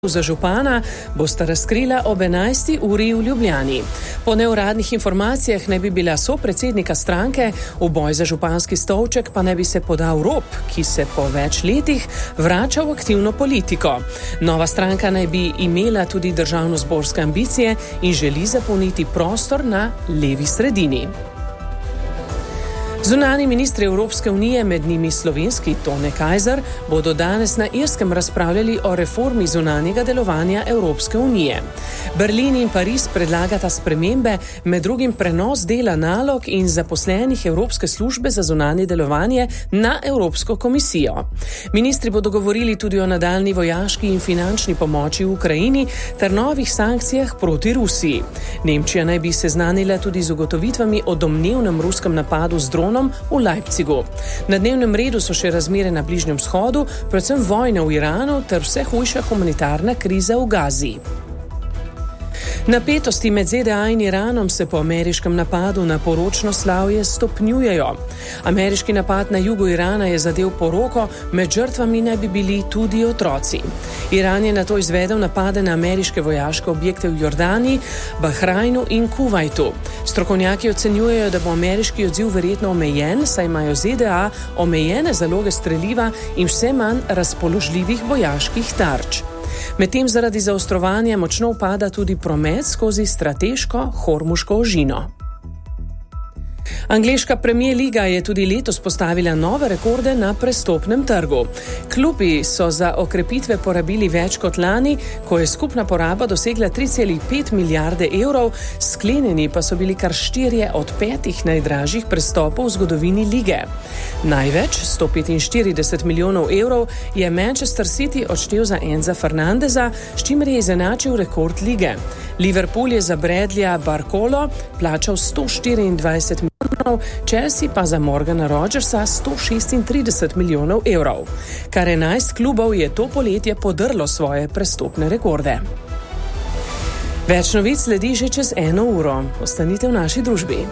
Za župana bosta razkrila ob 11. uri v Ljubljani. Po neuradnih informacijah naj bi bila sopredsednika stranke, v boj za županski stolček pa naj bi se podal Rop, ki se po več letih vrača v aktivno politiko. Nova stranka naj bi imela tudi državnozborske ambicije in želi zapolniti prostor na levi sredini. Zunanji ministri Evropske unije, med njimi slovenski Tone Kajzer, bodo danes na Irskem razpravljali o reformi zunanjega delovanja Evropske unije. Berlin in Pariz predlagata spremembe, med drugim prenos dela nalog in zaposlenih Evropske službe za zunanje delovanje na Evropsko komisijo. Ministri bodo govorili tudi o nadaljnji vojaški in finančni pomoči v Ukrajini ter novih sankcijah proti Rusiji. Nemčija naj bi seznanila tudi z ugotovitvami o domnevnem ruskem napadu z dronom v Leipzigu. Na dnevnem redu so še razmere na Bližnjem vzhodu, predvsem vojna v Iranu ter vse hujša humanitarna kriza v Gazi. Napetosti med ZDA in Iranom se po ameriškem napadu na poročno slavje stopnjujejo. Ameriški napad na jugu Irana je zadel poroko, med žrtvami naj bi bili tudi otroci. Iran je nato izvedel napade na ameriške vojaške objekte v Jordani, Bahrajnu in Kuvajtu. Strokovnjaki ocenjujejo, da bo ameriški odziv verjetno omejen, saj imajo ZDA omejene zaloge streliva in vse manj razpoložljivih vojaških tarč. Medtem zaradi zaostrovanja močno upada tudi promet skozi strateško Hormuško ožino. Angleška Premier Liga je tudi letos postavila nove rekorde na prestopnem trgu. Klubi so za okrepitve porabili več kot lani, ko je skupna poraba dosegla 3,5 milijarde evrov, sklenjeni pa so bili kar 4 od 5 najdražjih prestopov v zgodovini lige. Največ, 145 milijonov evrov, je Manchester City odštel za Enza Fernandeza, s čimer je izenačil rekord lige. Liverpool je za Bradleyja Barcolo plačal 124 milijonov, Chelsea pa za Morgana Rodgersa 136 milijonov evrov. Kar 11 klubov je to poletje podrlo svoje prestopne rekorde. Več novic sledi že čez 1 uro. Ostanite v naši družbi.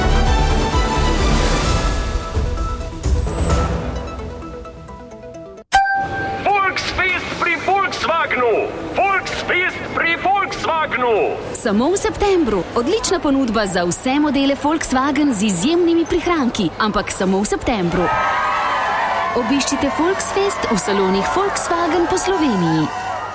Samo v septembru. Odlična ponudba za vse modele Volkswagen z izjemnimi prihranki, ampak samo v septembru. Obiščite Volksfest v salonih Volkswagen po Sloveniji.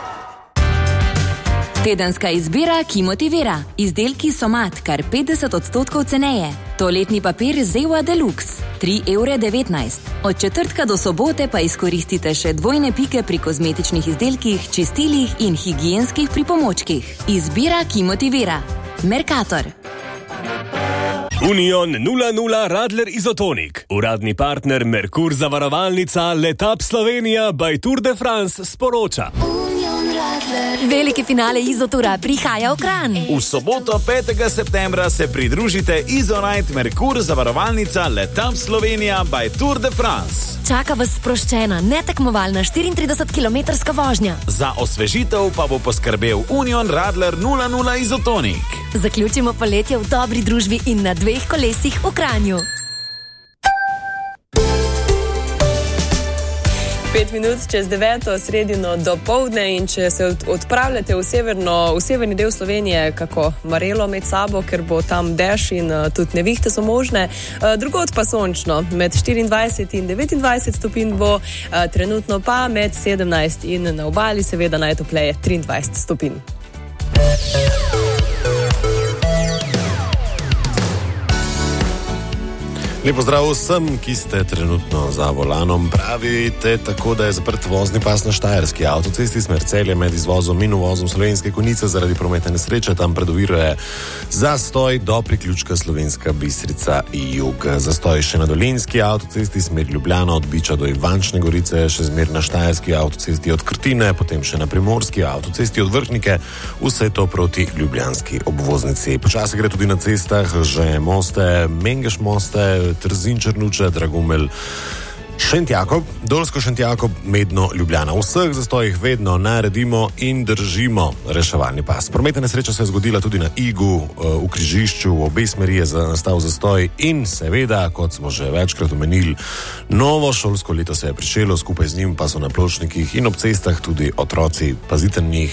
Tedenska izbira, ki motivira. Izdelki Somat kar 50% ceneje. Toaletni papir Zewa Deluxe 3,19 €. Od četrtka do sobote pa izkoristite še dvojne pike pri kozmetičnih izdelkih, čistilih in higienskih pripomočkih. Izbira, ki motivira. Mercator. Union 00 Radler Izotonik. Uradni partner Merkur zavarovalnica Letap Slovenija by Tour de France sporoča. Veliki finale Izotura prihaja v Kranj. V soboto 5. septembra se pridružite Izonite Merkur zavarovalnica Letap Slovenija by Tour de France. Čaka vas sproščena, netekmovalna 34-kilometrska vožnja. Za osvežitev pa bo poskrbel Union Radler 00 Izotonik. Zaključimo poletje v dobri družbi in na 2 kolesih v Kranju. 5 minut čez 9. sredino dopoldne, in če se odpravljate v severni del Slovenije, kako Marelo med sabo, ker bo tam dež in tudi nevihte so možne. Drugod pa sončno, med 24 in 29 stopinj bo, trenutno pa med 17 in na obali seveda najtopleje 23 stopinj. Lep pozdrav vsem, ki ste trenutno za volanom. Pravite tako, da je zaprt vozni pas na Štajerski avtocesti smer Celje med izvozom in uvozom Slovenske Konjice zaradi prometne nesreče. Tam predoviruje zastoj do priključka Slovenska Bistrica jug. Zastoj še na Dolenjski avtocesti smer Ljubljana od Biča do Ivančne Gorice, še zmer na Štajerski avtocesti od Krtine, potem še na Primorski avtocesti od Vrhnike, vse to proti ljubljanski obvoznici. Počasi gre tudi na cestah, že moste, Mengeš moste, Trzin Črnuče, Dragumelj Šentjakob, Dolsko Šentjakob, Medno, Ljubljana. V vseh zastojih vedno naredimo in držimo reševalni pas. Prometna nesreča se je zgodila tudi na Igu, v križišču, v obe smeri je nastal zastoj in seveda, kot smo že večkrat omenili, novo šolsko leto se je pričelo, skupaj z njim pa so na pločnikih in ob cestah tudi otroci. Pazite na njih